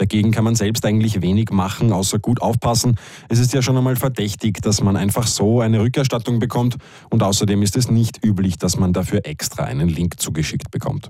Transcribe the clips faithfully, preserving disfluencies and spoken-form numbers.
Dagegen kann man selbst eigentlich wenig machen, außer gut aufpassen. Es ist ja schon einmal verdächtig, dass man einfach so eine Rückerstattung bekommt und außerdem ist es nicht üblich, dass man dafür extra einen Link zugeschickt bekommt.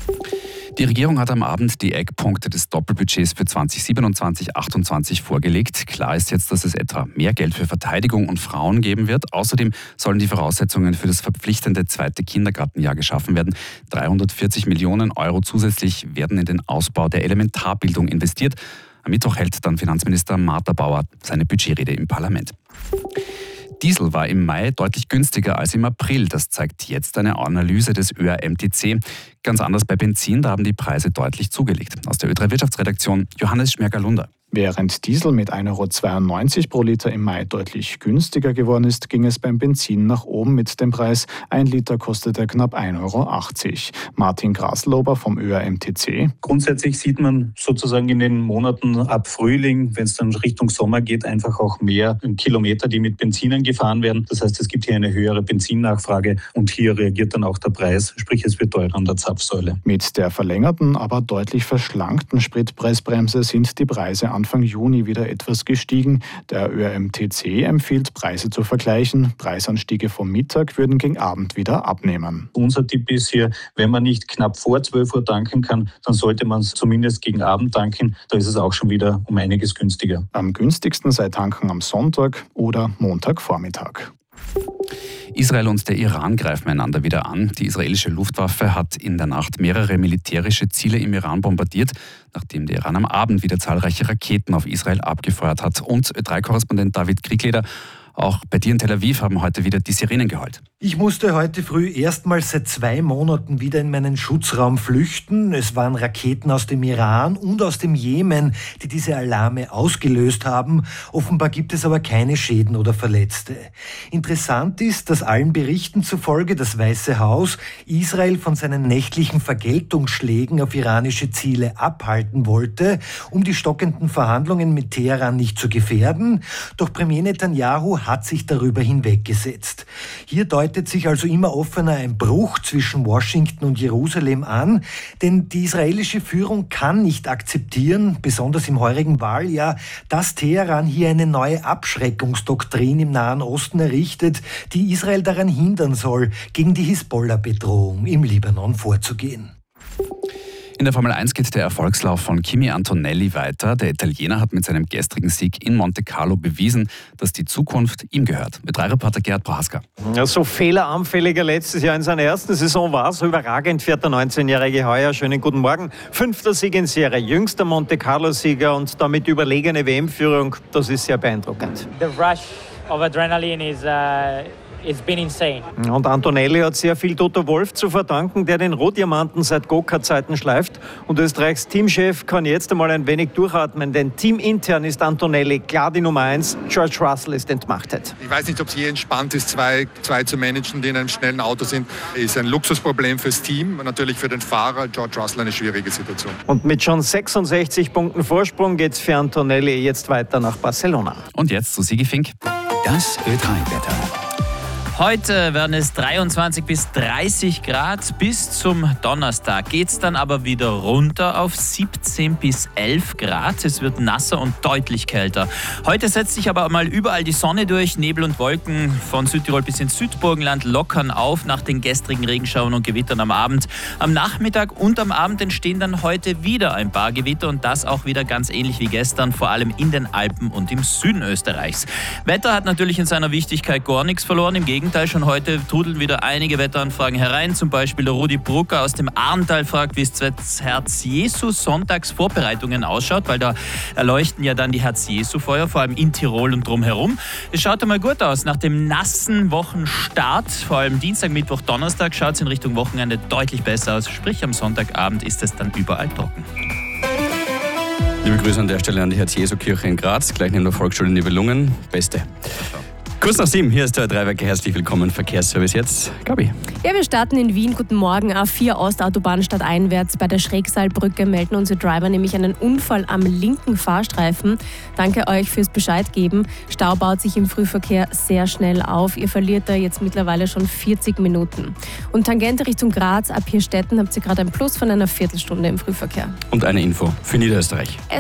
Die Regierung hat am Abend die Eckpunkte des Doppelbudgets für zwanzig siebenundzwanzig achtundzwanzig vorgelegt. Klar ist jetzt, dass es etwa mehr Geld für Verteidigung und Frauen geben wird. Außerdem sollen die Voraussetzungen für das verpflichtende zweite Kindergartenjahr geschaffen werden. dreihundertvierzig Millionen Euro zusätzlich werden in den Ausbau der Elementarbildung investiert. Am Mittwoch hält dann Finanzminister Martha Bauer seine Budgetrede im Parlament. Diesel war im Mai deutlich günstiger als im April. Das zeigt jetzt eine Analyse des Ö R M T C. Ganz anders bei Benzin, da haben die Preise deutlich zugelegt. Aus der Ö drei Wirtschaftsredaktion Johannes Schmerger-Lunder. Während Diesel mit ein Euro zweiundneunzig pro Liter im Mai deutlich günstiger geworden ist, ging es beim Benzin nach oben mit dem Preis. Ein Liter kostete knapp ein Euro achtzig. Martin Graslober vom Ö R M T C. Grundsätzlich sieht man sozusagen in den Monaten ab Frühling, wenn es dann Richtung Sommer geht, einfach auch mehr Kilometer, die mit Benzinen gefahren werden. Das heißt, es gibt hier eine höhere Benzinnachfrage und hier reagiert dann auch der Preis, sprich es wird teurer an der Zapfsäule. Mit der verlängerten, aber deutlich verschlankten Spritpreisbremse sind die Preise an Anfang Juni wieder etwas gestiegen. Der Ö R M T C empfiehlt, Preise zu vergleichen. Preisanstiege vom Mittag würden gegen Abend wieder abnehmen. Unser Tipp ist hier, wenn man nicht knapp vor zwölf Uhr tanken kann, dann sollte man es zumindest gegen Abend tanken. Da ist es auch schon wieder um einiges günstiger. Am günstigsten sei tanken am Sonntag oder Montagvormittag. Israel und der Iran greifen einander wieder an. Die israelische Luftwaffe hat in der Nacht mehrere militärische Ziele im Iran bombardiert, nachdem der Iran am Abend wieder zahlreiche Raketen auf Israel abgefeuert hat. Und Ö drei Korrespondent David Kriegleder, auch bei dir in Tel Aviv haben heute wieder die Sirenen geheult. Ich musste heute früh erstmals seit zwei Monaten wieder in meinen Schutzraum flüchten. Es waren Raketen aus dem Iran und aus dem Jemen, die diese Alarme ausgelöst haben. Offenbar gibt es aber keine Schäden oder Verletzte. Interessant ist, dass allen Berichten zufolge das Weiße Haus Israel von seinen nächtlichen Vergeltungsschlägen auf iranische Ziele abhalten wollte, um die stockenden Verhandlungen mit Teheran nicht zu gefährden. Doch Premier Netanyahu hat sich darüber hinweggesetzt. Hier deutet sich also immer offener ein Bruch zwischen Washington und Jerusalem an, denn die israelische Führung kann nicht akzeptieren, besonders im heurigen Wahljahr, dass Teheran hier eine neue Abschreckungsdoktrin im Nahen Osten errichtet, die Israel daran hindern soll, gegen die Hisbollah-Bedrohung im Libanon vorzugehen. In der Formel eins geht der Erfolgslauf von Kimi Antonelli weiter. Der Italiener hat mit seinem gestrigen Sieg in Monte Carlo bewiesen, dass die Zukunft ihm gehört. Ö drei Reporter Gerhard Prohaska. Ja, so fehleranfälliger letztes Jahr in seiner ersten Saison war, so überragend fährt der neunzehnjährige heuer. Schönen guten Morgen. Fünfter Sieg in Serie, jüngster Monte Carlo-Sieger und damit überlegene W M-Führung. Das ist sehr beeindruckend. The rush of adrenaline is uh It's been insane. Und Antonelli hat sehr viel Toto Wolff zu verdanken, der den Rohdiamanten seit Go-Kart-Zeiten schleift. Und Österreichs Teamchef kann jetzt einmal ein wenig durchatmen, denn teamintern ist Antonelli klar die Nummer eins. George Russell ist entmachtet. Ich weiß nicht, ob es je entspannt ist, zwei, zwei zu managen, die in einem schnellen Auto sind. Ist ein Luxusproblem fürs Team und natürlich für den Fahrer George Russell eine schwierige Situation. Und mit schon sechsundsechzig Punkten Vorsprung geht es für Antonelli jetzt weiter nach Barcelona. Und jetzt zu Sigi Fink. Das Ö drei Wetter. Heute werden es dreiundzwanzig bis dreißig Grad. Bis zum Donnerstag geht es dann aber wieder runter auf siebzehn bis elf Grad. Es wird nasser und deutlich kälter. Heute setzt sich aber mal überall die Sonne durch. Nebel und Wolken von Südtirol bis ins Südburgenland lockern auf nach den gestrigen Regenschauern und Gewittern am Abend. Am Nachmittag und am Abend entstehen dann heute wieder ein paar Gewitter und das auch wieder ganz ähnlich wie gestern, vor allem in den Alpen und im Süden Österreichs. Wetter hat natürlich in seiner Wichtigkeit gar nichts verloren. Im Gegenteil, schon heute trudeln wieder einige Wetteranfragen herein. Zum Beispiel der Rudi Brucker aus dem Arntal fragt, wie es zu Herz Jesu Sonntagsvorbereitungen ausschaut, weil da erleuchten ja dann die Herz Jesu Feuer, vor allem in Tirol und drumherum. Es schaut einmal gut aus. Nach dem nassen Wochenstart, vor allem Dienstag, Mittwoch, Donnerstag, schaut es in Richtung Wochenende deutlich besser aus. Sprich, am Sonntagabend ist es dann überall trocken. Liebe Grüße an der Stelle an die Herz-Jesu-Kirche in Graz, gleich neben der Volksschule Nibelungen. Beste. Kurz nach sieben, hier ist der Dreiwerke. Herzlich willkommen, Verkehrsservice jetzt. Gabi. Ja, wir starten in Wien. Guten Morgen. A vier Ostautobahn stadteinwärts bei der Schrägseilbrücke melden unsere Driver nämlich einen Unfall am linken Fahrstreifen. Danke euch fürs Bescheid geben. Stau baut sich im Frühverkehr sehr schnell auf. Ihr verliert da jetzt mittlerweile schon vierzig Minuten. Und Tangente Richtung Graz, ab Hirstetten habt ihr gerade ein Plus von einer Viertelstunde im Frühverkehr. Und eine Info für Niederösterreich.